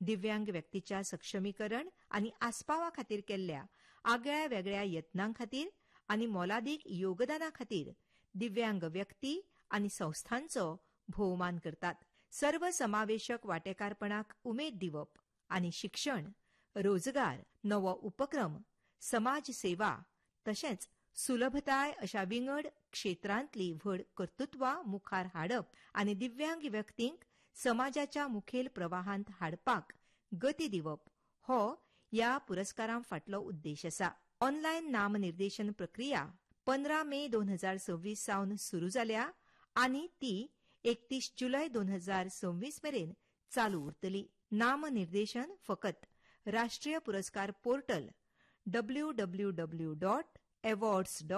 दिव्यांग व्यक्तीच्या सक्षमीकरण आनी आस्पावा खातीर केल्ल्या आगळ्या वेगळ्या यत्नां खातीर आनी मोलादीक योगदाना खातीर दिव्यांग व्यक्ती आनी संस्थांचो भोवमान करतात. सर्वसमावेशक वांटेकारपणाक उमेद दिवप आनी शिक्षण, रोजगार, नवो उपक्रम, समाज सेवा तशेंच सुलभताय अशा विंगड क्षेत्रांतली व्हड कर्तृत्वां मुखार हाडप आनी दिव्यांग व्यक्तींक समाजाच्या मुखेल प्रवाहांत हाडपाक गती दिवप हो ह्या पुरस्कारां फाटलो उद्देश आसा. ऑनलायन नामनिर्देशन प्रक्रिया 15 मे 2026 सावन सुरू जाल्या आनी ती 31 जुलय 2026 मेरेन चालू उरतली. नामनिर्देशन फकत राष्ट्रीय पुरस्कार पोर्टल www.awards.gov